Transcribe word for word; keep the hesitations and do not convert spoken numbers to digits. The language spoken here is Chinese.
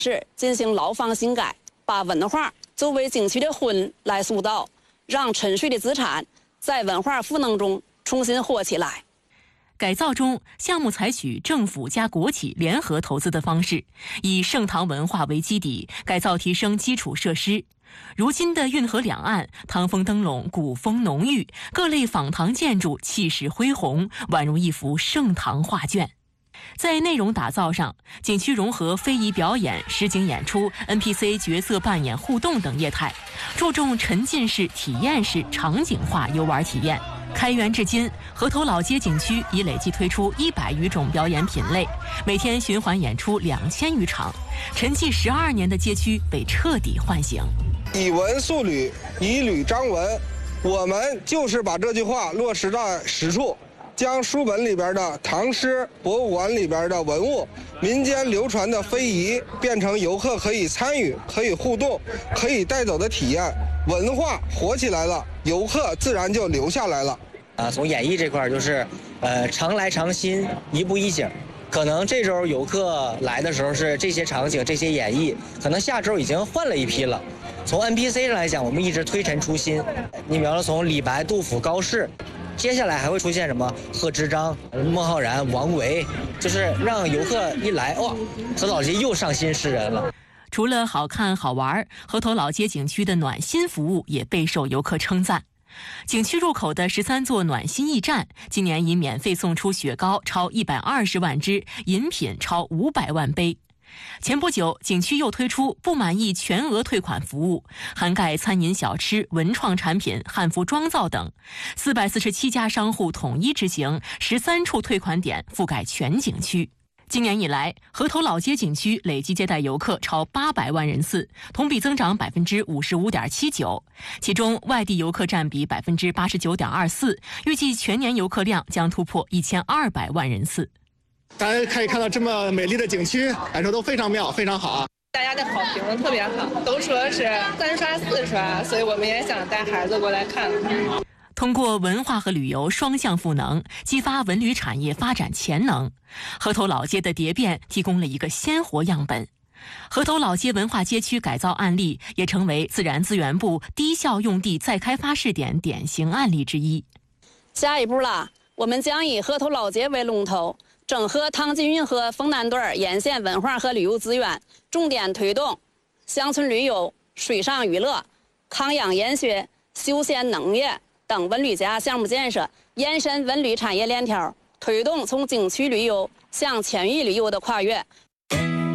是进行牢房新改，把文化作为景区的魂来塑造，让沉睡的资产在文化赋能中重新活起来。 改造中，项目采取政府加国企联合投资的方式，以盛唐文化为基底，改造提升基础设施。如今的运河两岸，唐风灯笼，古风浓郁，各类仿唐建筑气势恢宏，宛如一幅盛唐画卷。在内容打造上，景区融合非遗表演、实景演出、N P C 角色扮演互动等业态，注重沉浸式、体验式、场景化游玩体验。开园至今，河头老街景区已累计推出一百余种表演品类，每天循环演出两千余场。沉寂十二年的街区被彻底唤醒。 以文塑履，以履彰文，我们就是把这句话落实在实处。将书本里边的唐诗、博物馆里边的文物、民间流传的非遗，变成游客可以参与、可以互动、可以带走的体验。文化活起来了，游客自然就留下来了。 啊，从演艺这块就是，呃，常来常新，一步一景。可能这周游客来的时候是这些场景、这些演绎，可能下周已经换了一批了。从 N P C 上来讲，我们一直推陈出新。你比方说从李白、杜甫、高适。接下来还会出现什么？贺知章、孟浩然、王维，就是让游客一来，哇，河头老街又上新诗人了。 除了好看好玩，河头老街景区的暖心服务也备受游客称赞。景区入口的十三座暖心驿站，今年已免费送出雪糕超一百二十万只，饮品超五百万杯。前不久，景区又推出不满意全额退款服务，涵盖餐饮、小吃、文创产品、汉服妆造等，四百四十七家商户统一执行，十三处退款点覆盖全景区。今年以来，河头老街景区累计接待游客超八百万人次，同比增长百分之五十五点七九，其中外地游客占比百分之八十九点二四，预计全年游客量将突破一千二百万人次。 大家可以看到这么美丽的景区，感受都非常妙，非常好。 大家的好评特别好，都说是三刷四刷，所以我们也想带孩子过来看。 通过文化和旅游双向赋能，激发文旅产业发展潜能。河头老街的蝶变提供了一个鲜活样本。河头老街文化街区改造案例也成为自然资源部低效用地再开发试点典型案例之一。 下一步啦，我们将以河头老街为龙头，整合唐津运河丰南段沿线文化和旅游资源，重点推动乡村旅游、水上娱乐、康养研学、休闲农业等文旅加项目建设，延伸文旅产业链条，推动从景区旅游向全域旅游的跨越，